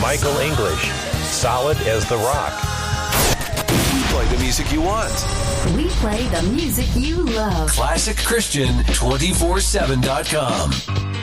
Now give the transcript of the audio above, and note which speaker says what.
Speaker 1: Michael English, Solid as the Rock.
Speaker 2: We play the music you want.
Speaker 3: We play the music you love.
Speaker 2: ClassicChristian247.com.